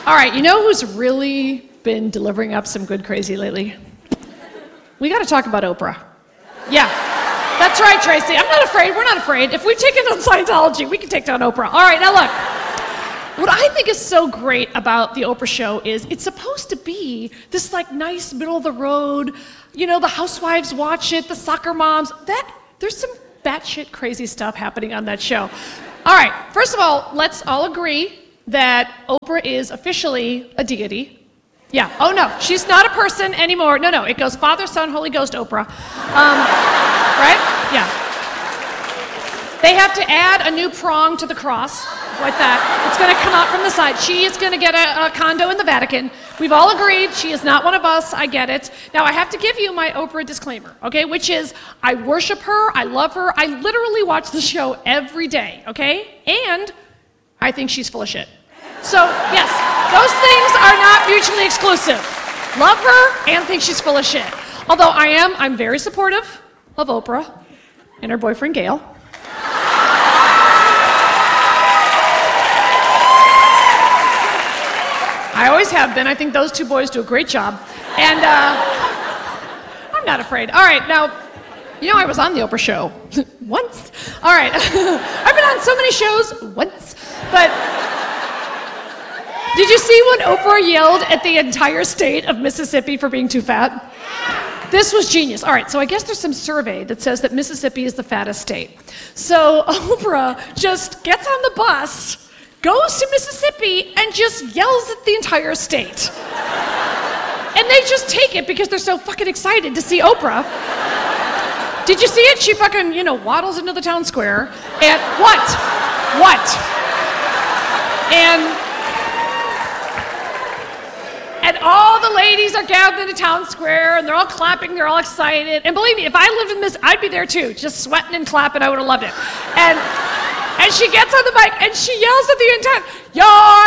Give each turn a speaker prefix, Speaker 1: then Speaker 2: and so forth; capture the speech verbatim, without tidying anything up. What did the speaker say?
Speaker 1: All right, you know who's really been delivering up some good crazy lately? We got to talk about Oprah. Yeah, that's right, Tracy. I'm not afraid. We're not afraid. If we've taken down Scientology, we can take down Oprah. All right, now look. What I think is so great about the Oprah show is it's supposed to be this like nice middle of the road, you know, the housewives watch it, the soccer moms. That there's some batshit crazy stuff happening on that show. All right, first of all, let's all agree that Oprah is officially a deity. Yeah, oh no, she's not a person anymore. No, no, it goes Father, Son, Holy Ghost, Oprah. Um, right? Yeah. They have to add a new prong to the cross, like that. It's gonna come out from the side. She is gonna get a, a condo in the Vatican. We've all agreed she is not one of us, I get it. Now I have to give you my Oprah disclaimer, okay? Which is, I worship her, I love her, I literally watch the show every day, okay? And I think she's full of shit. So, yes, those things are not mutually exclusive. Love her and think she's full of shit. Although I am, I'm very supportive of Oprah and her boyfriend Gail. I always have been. I think those two boys do a great job. And uh, I'm not afraid. All right, now, you know I was on the Oprah show once. All right, I've been on so many shows once, but did you see when Oprah yelled at the entire state of Mississippi for being too fat? This was genius. All right, so I guess there's some survey that says that Mississippi is the fattest state. So Oprah just gets on the bus, goes to Mississippi, and just yells at the entire state. And they just take it because they're so fucking excited to see Oprah. Did you see it? She fucking, you know, waddles into the town square, and what? What? And... And all the ladies are gathered in the town square, and they're all clapping, they're all excited. And believe me, if I lived in this, I'd be there too, just sweating and clapping, I would have loved it. And and she gets on the mic, and she yells at the entire, "You're